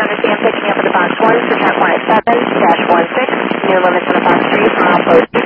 understand picking up at the box 1 for 10.7-16, new limits on the box 3 from post